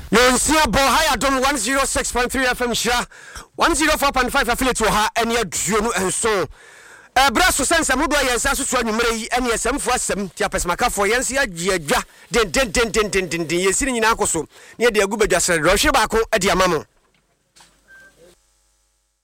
Nonsia bo higher dom 106.3 FM sha 104.5 affiliate ha ene aduonu enso bra so sense mudo yensa so anwumre yi ene esamfo asem ti apesemakafo yense agye den yesiri nyina akoso ne de agubadwasere rohwe baako ade amamo